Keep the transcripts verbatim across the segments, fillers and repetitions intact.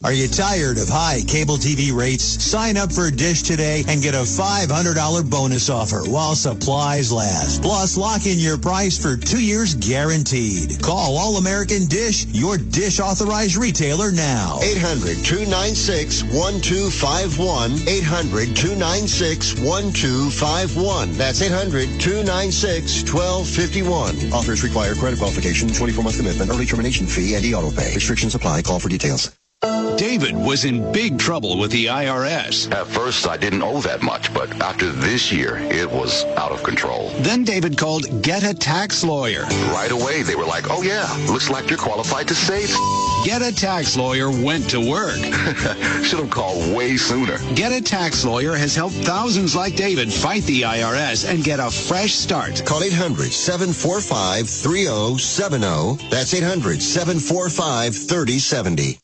Are you tired of high cable T V rates? Sign up for Dish today and get a five hundred dollars bonus offer while supplies last. Plus, lock in your price for two years guaranteed. Call All American Dish, your Dish authorized retailer now. eight hundred, two nine six, one two five one. eight hundred, two nine six, one two five one. That's eight hundred, two nine six, one two five one. Offers require credit qualification, twenty-four month commitment, early termination fee, and e-auto pay. Restrictions apply. Call for details. David was in big trouble with the I R S. At first, I didn't owe that much, but after this year, it was out of control. Then David called Get a Tax Lawyer. Right away, they were like, oh yeah, looks like you're qualified to save. Get a Tax Lawyer went to work. Should have called way sooner. Get a Tax Lawyer has helped thousands like David fight the I R S and get a fresh start. Call eight hundred, seven four five, three oh seven oh. That's eight hundred, seven four five, three oh seven oh.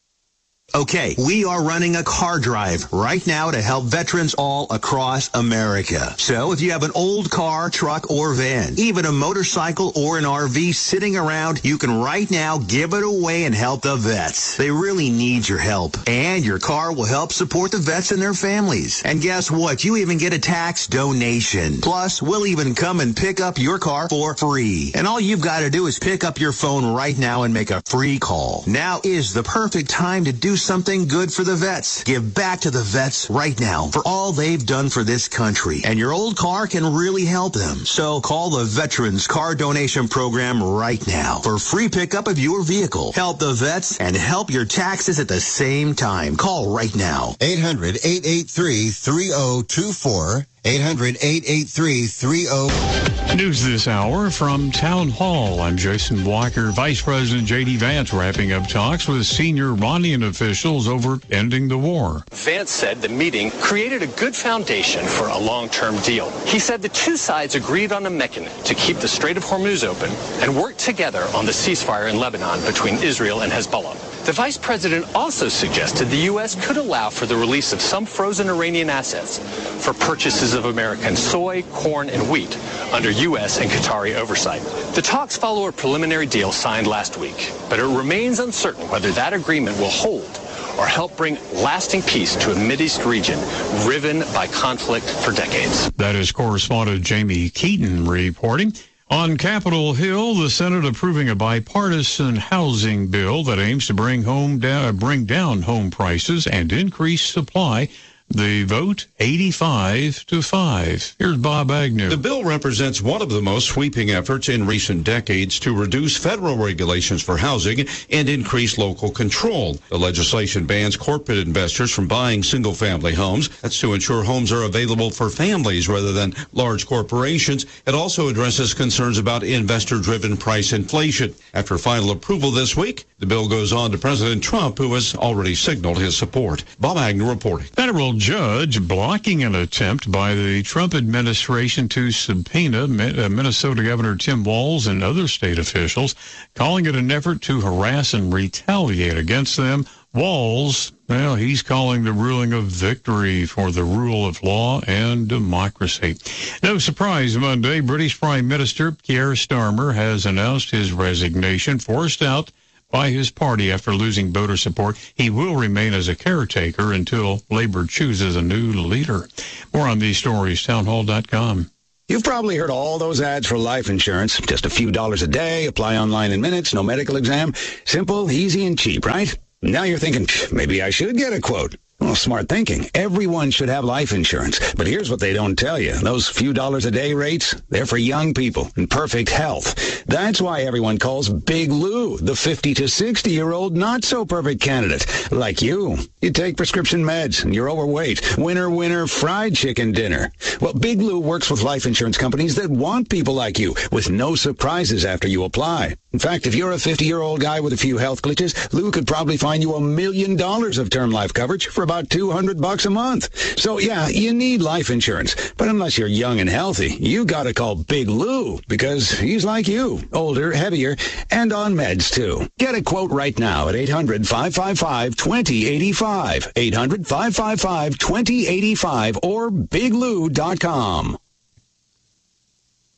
Okay, we are running a car drive right now to help veterans all across America. So if you have an old car, truck, or van, even a motorcycle or an R V sitting around, you can right now give it away and help the vets. They really need your help. And your car will help support the vets and their families. And guess what? You even get a tax donation. Plus, we'll even come and pick up your car for free. And all you've got to do is pick up your phone right now and make a free call. Now is the perfect time to do something good for the vets. Give back to the vets right now for all they've done for this country. And your old car can really help them. So call the Veterans Car Donation Program right now for free pickup of your vehicle. Help the vets and help your taxes at the same time. Call right now. eight hundred, eight eight three, three oh two four. eight hundred, eight eight three, three oh. News this hour from Town Hall. I'm Jason Walker. Vice President J D. Vance wrapping up talks with senior Iranian officials over ending the war. Vance said the meeting created a good foundation for a long-term deal. He said the two sides agreed on a mechanism to keep the Strait of Hormuz open and work together on the ceasefire in Lebanon between Israel and Hezbollah. The vice president also suggested the U S could allow for the release of some frozen Iranian assets for purchases of American soy, corn, and wheat under U S and Qatari oversight. The talks follow a preliminary deal signed last week, but it remains uncertain whether that agreement will hold or help bring lasting peace to a Mideast region riven by conflict for decades. That is correspondent Jamie Keaton reporting. On Capitol Hill, the Senate approving a bipartisan housing bill that aims to bring home down, bring down home prices and increase supply. The vote, eighty-five to five. Here's Bob Agnew. The bill represents one of the most sweeping efforts in recent decades to reduce federal regulations for housing and increase local control. The legislation bans corporate investors from buying single-family homes. That's to ensure homes are available for families rather than large corporations. It also addresses concerns about investor-driven price inflation. After final approval this week, the bill goes on to President Trump, who has already signaled his support. Bob Agnew reporting. Federal judge blocking an attempt by the Trump administration to subpoena Minnesota Governor Tim Walz and other state officials, calling it an effort to harass and retaliate against them. Walz, well, he's calling the ruling a victory for the rule of law and democracy. No surprise, Monday, British Prime Minister Keir Starmer has announced his resignation, forced out by his party after losing voter support. He will remain as a caretaker until Labor chooses a new leader. More on these stories, townhall dot com. You've probably heard all those ads for life insurance. Just a few dollars a day, apply online in minutes, no medical exam. Simple, easy, and cheap, right? Now you're thinking, maybe I should get a quote. Well, smart thinking. Everyone should have life insurance. But here's what they don't tell you. Those few dollars a day rates, they're for young people in perfect health. That's why everyone calls Big Lou the fifty to sixty-year-old not-so-perfect candidate. Like you. You take prescription meds and you're overweight. Winner, winner, fried chicken dinner. Well, Big Lou works with life insurance companies that want people like you with no surprises after you apply. In fact, if you're a fifty-year-old guy with a few health glitches, Lou could probably find you a million dollars of term life coverage for about two hundred bucks a month. So yeah, you need life insurance. But unless you're young and healthy, you gotta call Big Lou because he's like you, older, heavier, and on meds too. Get a quote right now at eight hundred, five five five, two oh eight five, eight hundred, five five five, two oh eight five or big lou dot com.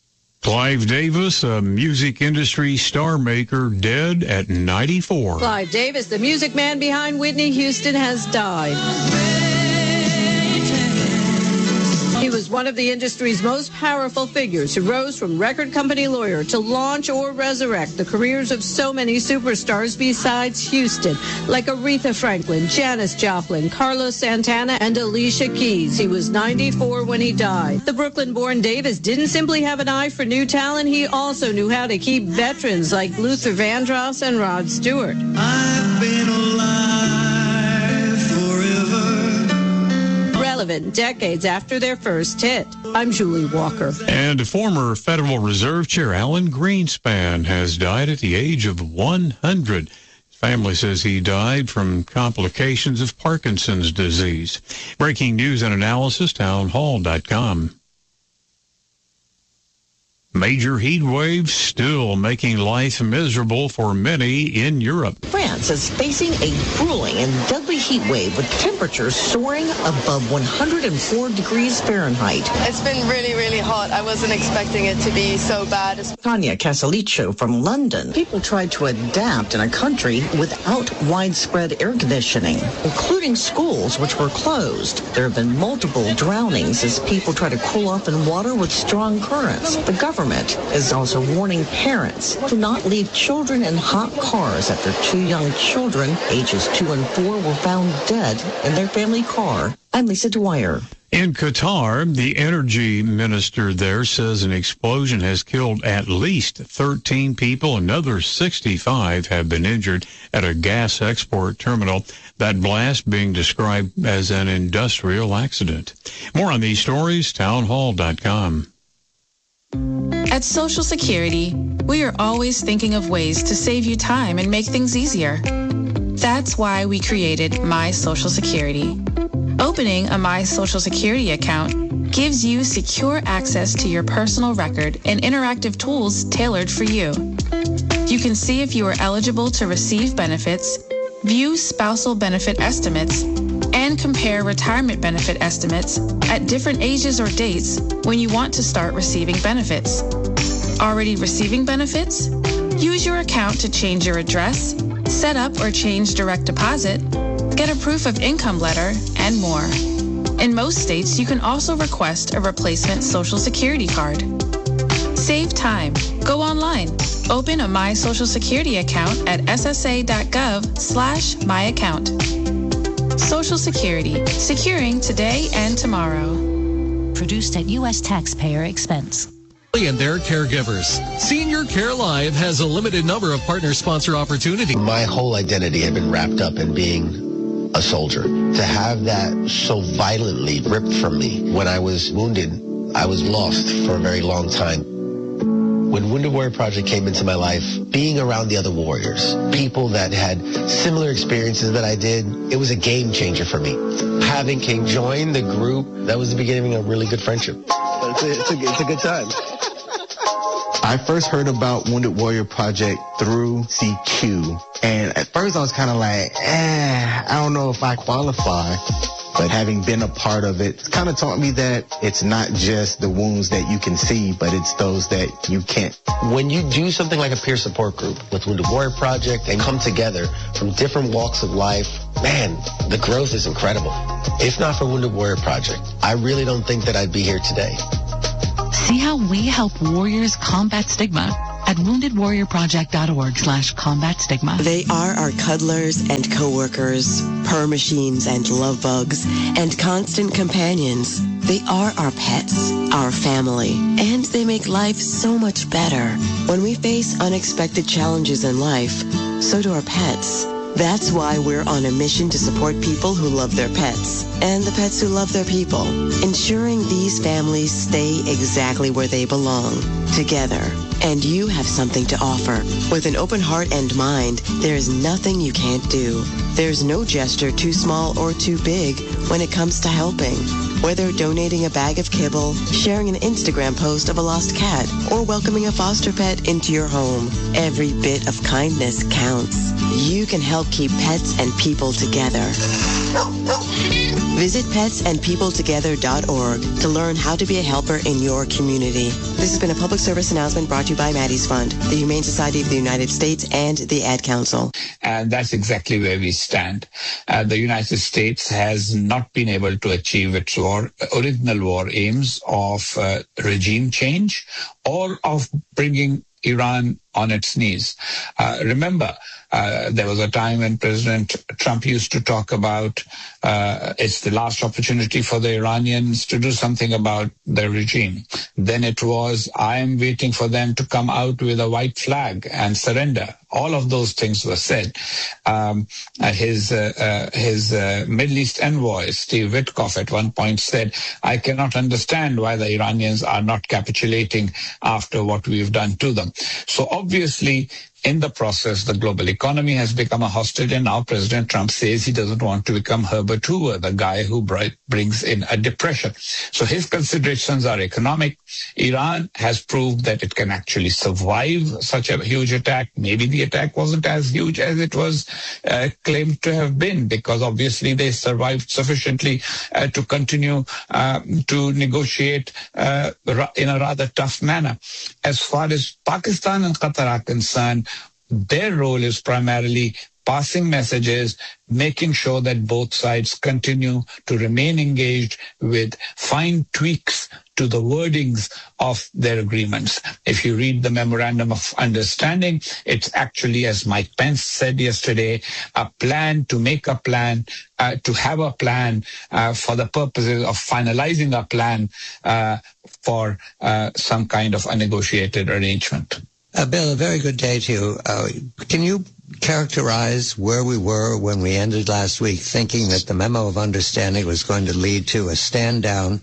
Clive Davis, a music industry star maker, dead at ninety-four. Clive Davis, the music man behind Whitney Houston, has died. He was one of the industry's most powerful figures who rose from record company lawyer to launch or resurrect the careers of so many superstars besides Houston, like Aretha Franklin, Janis Joplin, Carlos Santana, and Alicia Keys. He was ninety-four when he died. The Brooklyn-born Davis didn't simply have an eye for new talent. He also knew how to keep veterans like Luther Vandross and Rod Stewart. I've been alive forever. Relevant decades after their first hit. I'm Julie Walker. And former Federal Reserve Chair Alan Greenspan has died at the age of one hundred. His family says he died from complications of Parkinson's disease. Breaking news and analysis, townhall dot com. Major heat waves still making life miserable for many in Europe. France is facing a grueling and deadly heat wave with temperatures soaring above one hundred four degrees Fahrenheit. It's been really, really hot. I wasn't expecting it to be so bad. Tanya Casalicio from London. People tried to adapt in a country without widespread air conditioning, including schools which were closed. There have been multiple drownings as people try to cool off in water with strong currents. The government is also warning parents to not leave children in hot cars after two young children, ages two and four, were found dead in their family car. I'm Lisa Dwyer. In Qatar, the energy minister there says an explosion has killed at least thirteen people. Another sixty-five have been injured at a gas export terminal. That blast being described as an industrial accident. More on these stories, townhall dot com. At Social Security, we are always thinking of ways to save you time and make things easier. That's why we created My Social Security. Opening a My Social Security account gives you secure access to your personal record and interactive tools tailored for you. You can see if you are eligible to receive benefits, view spousal benefit estimates, and compare retirement benefit estimates at different ages or dates when you want to start receiving benefits. Already receiving benefits? Use your account to change your address, set up or change direct deposit, get a proof of income letter, and more. In most states, you can also request a replacement Social Security card. Save time. Go online. Open a My Social Security account at s s a dot gov slash my account. Social Security, securing today and tomorrow. Produced at U S taxpayer expense. And their caregivers. Senior Care Live has a limited number of partner sponsor opportunities. My whole identity had been wrapped up in being a soldier. To have that so violently ripped from me when I was wounded, I was lost for a very long time. When Wounded Warrior Project came into my life, being around the other warriors, people that had similar experiences that I did, it was a game changer for me. Having King join the group, that was the beginning of a really good friendship. It's a, it's a, it's a good time. I first heard about Wounded Warrior Project through C Q. And at first I was kind of like, eh, I don't know if I qualify. But having been a part of it, it's kind of taught me that it's not just the wounds that you can see, but it's those that you can't. When you do something like a peer support group with Wounded Warrior Project and come together from different walks of life, man, the growth is incredible. If not for Wounded Warrior Project, I really don't think that I'd be here today. See how we help warriors combat stigma at wounded warrior project dot org slash combat stigma. They are our cuddlers and coworkers, purr machines and love bugs, and constant companions. They are our pets, our family, and they make life so much better. When we face unexpected challenges in life, so do our pets. That's why we're on a mission to support people who love their pets and the pets who love their people, ensuring these families stay exactly where they belong, together. And you have something to offer. With an open heart and mind, there is nothing you can't do. There's no gesture too small or too big when it comes to helping. Whether donating a bag of kibble, sharing an Instagram post of a lost cat, or welcoming a foster pet into your home, every bit of kindness counts. You can help keep pets and people together. Visit pets and people together dot org to learn how to be a helper in your community. This has been a public service announcement brought to you by Maddie's Fund, the Humane Society of the United States, and the Ad Council. And that's exactly where we stand. Uh, the United States has not been able to achieve its war, original war aims of uh, regime change or of bringing Iran on its knees. Uh, remember, uh, there was a time when President Trump used to talk about uh, it's the last opportunity for the Iranians to do something about the regime. Then it was, I am waiting for them to come out with a white flag and surrender. All of those things were said. Um, uh, his uh, uh, his uh, Middle East envoy, Steve Witkoff, at one point said, I cannot understand why the Iranians are not capitulating after what we've done to them. So obviously, in the process, the global economy has become a hostage, and now President Trump says he doesn't want to become Herbert Hoover, the guy who brings in a depression. So his considerations are economic. Iran has proved that it can actually survive such a huge attack. Maybe the attack wasn't as huge as it was uh, claimed to have been, because obviously they survived sufficiently uh, to continue uh, to negotiate uh, in a rather tough manner. As far as Pakistan and Qatar are concerned, their role is primarily passing messages, making sure that both sides continue to remain engaged with fine tweaks to the wordings of their agreements. If you read the Memorandum of Understanding, it's actually, as Mike Pence said yesterday, a plan to make a plan, uh, to have a plan uh, for the purposes of finalizing a plan uh, for uh, some kind of a negotiated arrangement. Uh, Bill, a very good day to you. Uh, can you characterize where we were when we ended last week, thinking that the memo of understanding was going to lead to a stand down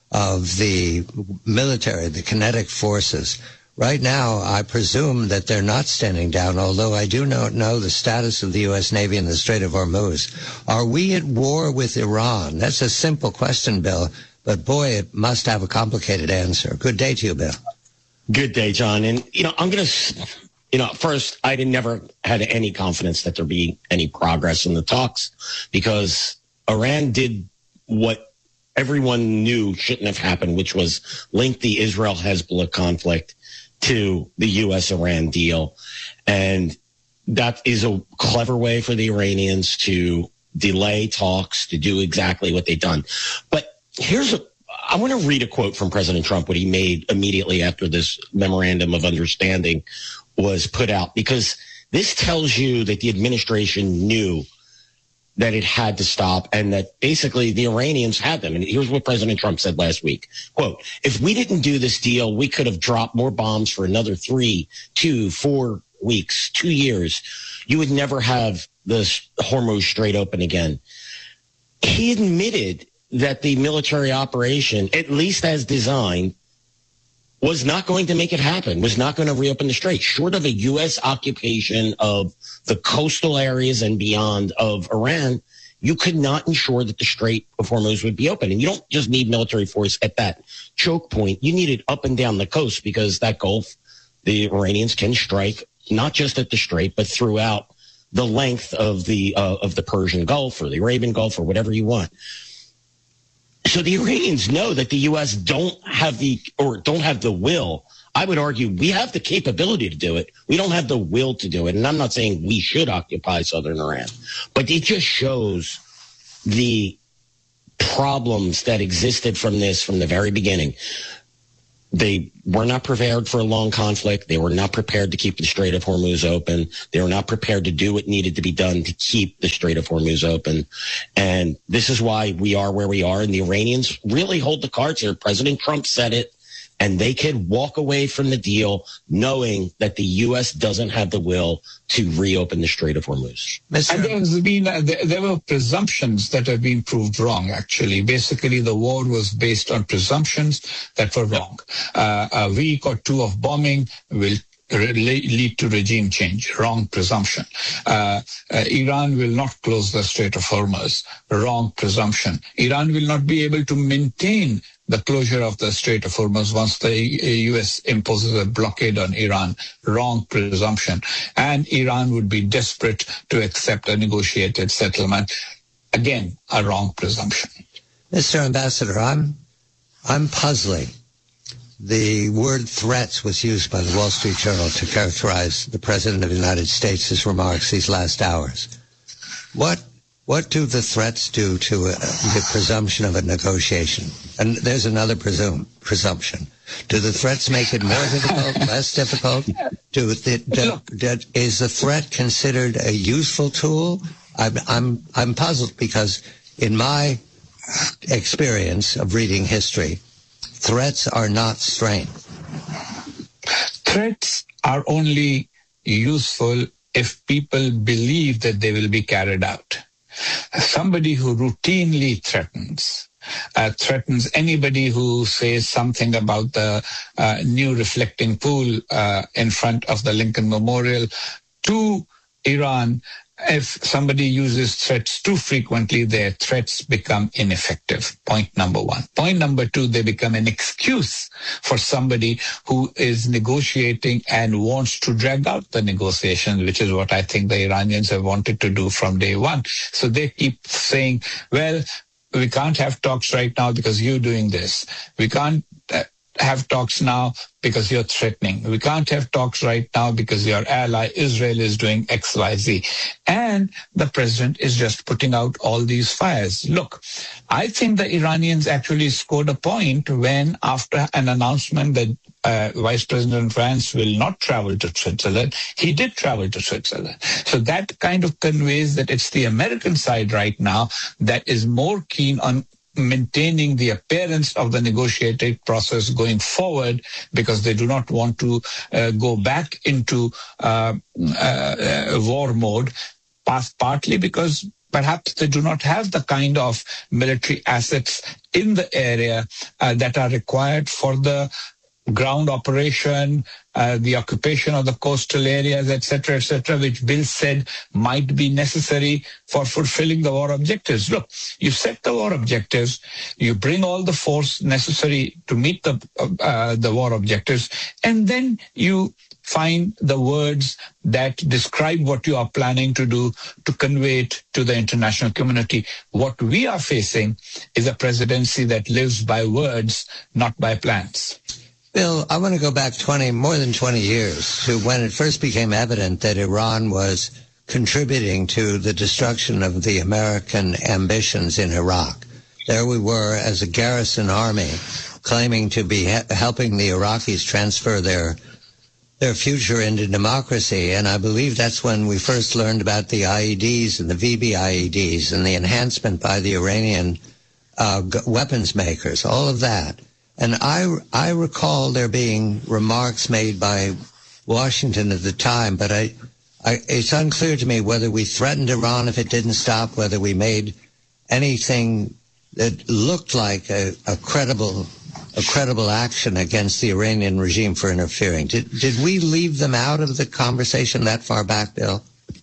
of the military, the kinetic forces? Right now, I presume that they're not standing down, although I do not know the status of the U S Navy in the Strait of Hormuz. Are we at war with Iran? That's a simple question, Bill, but boy, it must have a complicated answer. Good day to you, Bill. Good day, John. And, you know, I'm going to, you know, first, I didn't never had any confidence that there'd be any progress in the talks, because Iran did what everyone knew shouldn't have happened, which was link the Israel-Hezbollah conflict to the U S Iran deal. And that is a clever way for the Iranians to delay talks, to do exactly what they've done. But here's a I want to read a quote from President Trump, what he made immediately after this memorandum of understanding was put out, because this tells you that the administration knew that it had to stop and that basically the Iranians had them. And here's what President Trump said last week. Quote, if we didn't do this deal, we could have dropped more bombs for another three, two, four weeks, two years. You would never have the Hormuz Strait open again. He admitted that the military operation, at least as designed, was not going to make it happen, was not going to reopen the strait, short of a U S occupation of the coastal areas and beyond of Iran. You could not ensure that the Strait of Hormuz would be open. And you don't just need military force at that choke point. You need it up and down the coast, because that Gulf, the Iranians can strike not just at the Strait, but throughout the length of the uh, of the Persian Gulf or the Arabian Gulf or whatever you want. So the Iranians know that the U S don't have the or don't have the will. I would argue we have the capability to do it. We don't have the will to do it. And I'm not saying we should occupy southern Iran, but it just shows the problems that existed from this from the very beginning. They were not prepared for a long conflict. They were not prepared to keep the Strait of Hormuz open. They were not prepared to do what needed to be done to keep the Strait of Hormuz open. And this is why we are where we are. And the Iranians really hold the cards here. President Trump said it, and they could walk away from the deal knowing that the U S doesn't have the will to reopen the Strait of Hormuz. And there's been, there were presumptions that have been proved wrong, actually. Basically, the war was based on presumptions that were wrong. Uh, a week or two of bombing will lead to regime change. Wrong presumption. Uh, uh, Iran will not close the Strait of Hormuz. Wrong presumption. Iran will not be able to maintain the closure of the Strait of Hormuz once the U S imposes a blockade on Iran. Wrong presumption. And Iran would be desperate to accept a negotiated settlement. Again, a wrong presumption. Mister Ambassador, I'm, I'm puzzling. The word threats was used by the Wall Street Journal to characterize the President of the United States' remarks these last hours. What what do the threats do to a, the presumption of a negotiation? And there's another presume, presumption. Do the threats make it more difficult, less difficult? Do the, do, do, is the threat considered a useful tool? I'm, I'm, I'm puzzled because in my experience of reading history, threats are not strength. Threats are only useful if people believe that they will be carried out. Somebody who routinely threatens, uh, threatens anybody who says something about the uh, new reflecting pool uh, in front of the Lincoln Memorial to Iran. If somebody uses threats too frequently, their threats become ineffective. Point number one. Point number two, they become an excuse for somebody who is negotiating and wants to drag out the negotiations, which is what I think the Iranians have wanted to do from day one. So they keep saying, well, we can't have talks right now because you're doing this. We can't uh, have talks now because you're threatening. We can't have talks right now because your ally Israel is doing X, Y, Z. And the president is just putting out all these fires. Look, I think the Iranians actually scored a point when, after an announcement that uh, Vice President Vance will not travel to Switzerland, he did travel to Switzerland. So that kind of conveys that it's the American side right now that is more keen on maintaining the appearance of the negotiated process going forward because they do not want to uh, go back into uh, uh, war mode, partly because perhaps they do not have the kind of military assets in the area uh, that are required for the ground operation, uh, the occupation of the coastal areas, et cetera, et cetera, which Bill said might be necessary for fulfilling the war objectives. Look, you set the war objectives, you bring all the force necessary to meet the uh, the war objectives, and then you find the words that describe what you are planning to do to convey it to the international community. What we are facing is a presidency that lives by words, not by plans. Bill, I want to go back twenty, more than twenty years to when it first became evident that Iran was contributing to the destruction of the American ambitions in Iraq. There we were as a garrison army claiming to be he- helping the Iraqis transfer their their future into democracy. And I believe that's when we first learned about the I E Ds and the V B I E Ds and the enhancement by the Iranian uh, g- weapons makers, all of that. And I, I recall there being remarks made by Washington at the time, but I, I, it's unclear to me whether we threatened Iran if it didn't stop, whether we made anything that looked like a, a credible a credible action against the Iranian regime for interfering. Did, did we leave them out of the conversation that far back, Bill?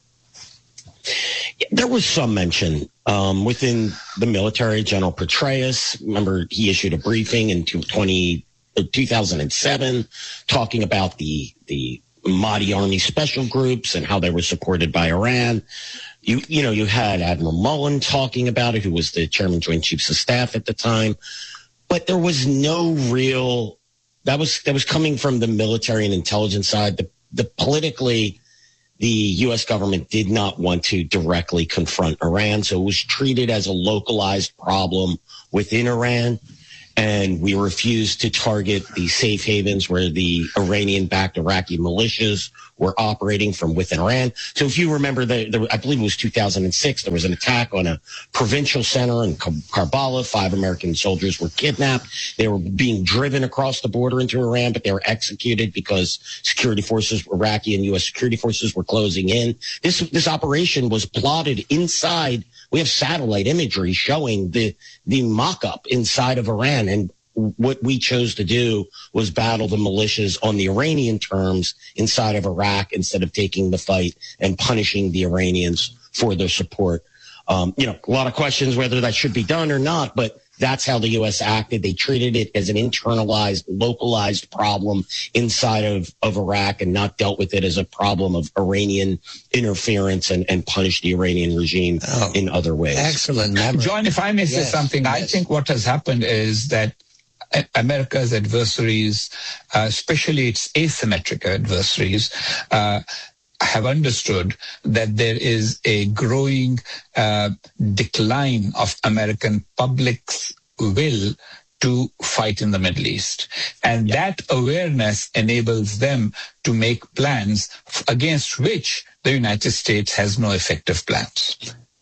There was some mention um, within the military. General Petraeus, remember, he issued a briefing in two thousand seven talking about the the Mahdi Army special groups and how they were supported by Iran. You you know, you had Admiral Mullen talking about it, who was the chairman, Joint Chiefs of Staff at the time. But there was no real that was that was coming from the military and intelligence side. The the politically. The U S government did not want to directly confront Iran, so it was treated as a localized problem within Iran, and we refused to target the safe havens where the Iranian-backed Iraqi militias were operating from within Iran. So if you remember, the, the, I believe it was two thousand six, there was an attack on a provincial center in Karbala. Five American soldiers were kidnapped. They were being driven across the border into Iran, but they were executed because security forces, Iraqi and U S security forces, were closing in. This, this operation was plotted inside. We have satellite imagery showing the, the mock-up inside of Iran, and what we chose to do was battle the militias on the Iranian terms inside of Iraq instead of taking the fight and punishing the Iranians for their support. Um, you know, a lot of questions whether that should be done or not, but that's how the U S acted. They treated it as an internalized, localized problem inside of, of Iraq and not dealt with it as a problem of Iranian interference and, and punished the Iranian regime oh, in other ways. Excellent memory. John, if I may say yes, something, yes. I think what has happened is that America's adversaries, uh, especially its asymmetric adversaries, uh, have understood that there is a growing uh, decline of American public's will to fight in the Middle East. And yeah. that awareness enables them to make plans against which the United States has no effective plans.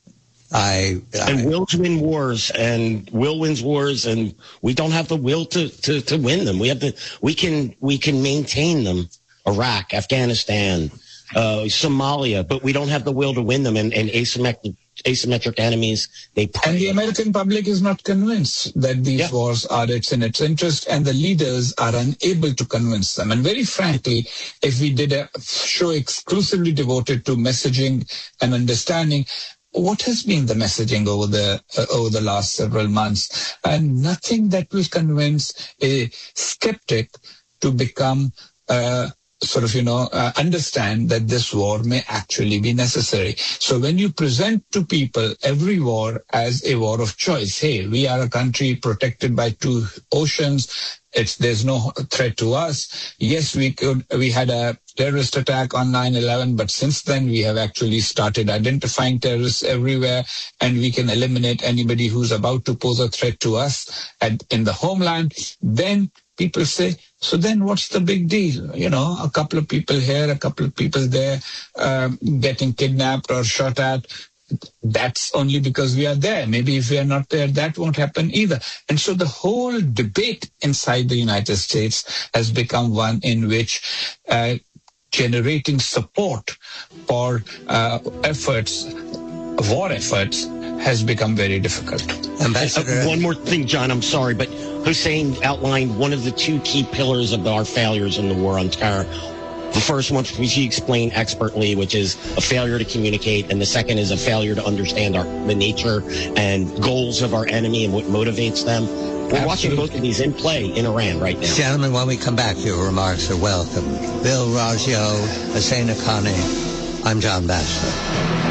I, I and will win wars and will wins wars, and we don't have the will to, to, to win them. We have the we can we can maintain them. Iraq, Afghanistan, uh, Somalia, but we don't have the will to win them. And, and asymmetric asymmetric enemies, they pray. And the American public is not convinced that these yeah. wars are it's in its interest, and the leaders are unable to convince them. And very frankly, if we did a show exclusively devoted to messaging and understanding, what has been the messaging over the uh, over the last several months? And nothing that will convince a skeptic to become uh, sort of, you know, uh, understand that this war may actually be necessary. So when you present to people every war as a war of choice, hey, we are a country protected by two oceans. It's there's no threat to us. Yes, we could we had a terrorist attack on nine eleven, but since then we have actually started identifying terrorists everywhere, and we can eliminate anybody who's about to pose a threat to us at, in the homeland. Then people say, so then what's the big deal? You know, a couple of people here, a couple of people there, um, getting kidnapped or shot at. That's only because we are there. Maybe if we are not there, that won't happen either. And so the whole debate inside the United States has become one in which uh, generating support for uh, efforts, war efforts, has become very difficult. Uh, one more thing, John, I'm sorry, but Hussein outlined one of the two key pillars of our failures in the war on terror. The first one, which he explained expertly, which is a failure to communicate, and the second is a failure to understand our, the nature and goals of our enemy and what motivates them. We're Absolutely. watching both of these in play in Iran right now. Gentlemen, when we come back, your remarks are welcome. Bill Raggio, Hussein Haqqani, I'm John Batchelor.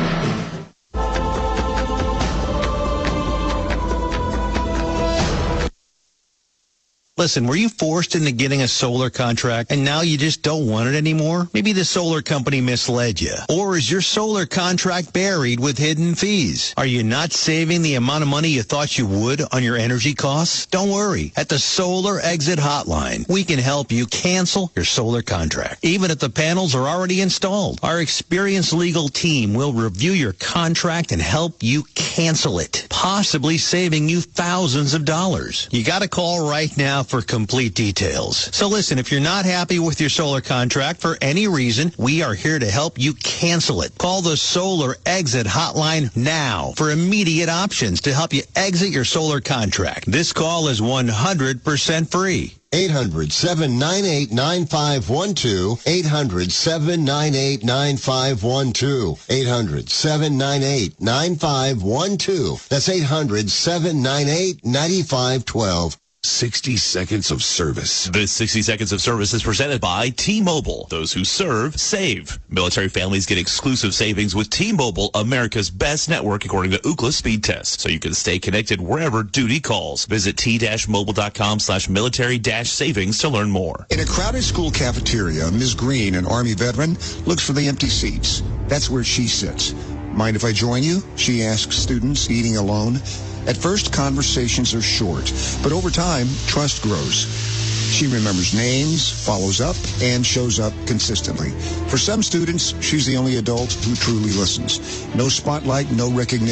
Listen, were you forced into getting a solar contract and now you just don't want it anymore? Maybe the solar company misled you. Or is your solar contract buried with hidden fees? Are you not saving the amount of money you thought you would on your energy costs? Don't worry. At the Solar Exit Hotline, we can help you cancel your solar contract, even if the panels are already installed. Our experienced legal team will review your contract and help you cancel it, possibly saving you thousands of dollars. You got to call right now for complete details. So listen, if you're not happy with your solar contract for any reason, we are here to help you cancel it. Call the Solar Exit Hotline now for immediate options to help you exit your solar contract. This call is one hundred percent free. eight hundred, seven nine eight, nine five one two. eight hundred, seven nine eight, nine five one two. eight hundred, seven nine eight, nine five one two. That's eight hundred, seven nine eight, nine five one two. sixty seconds of service. This sixty seconds of service is presented by T-Mobile. Those who serve, save. Military families get exclusive savings with T-Mobile, America's best network according to Ookla speed test, so you can stay connected wherever duty calls. Visit t-mobile.com slash military dash savings to learn more. In a crowded school cafeteria, Miz Green, an Army veteran, looks for the empty seats. That's where she sits. Mind if I join you? She asks students eating alone. At first, conversations are short, but over time, trust grows. She remembers names, follows up, and shows up consistently. For some students, she's the only adult who truly listens. No spotlight, no recognition.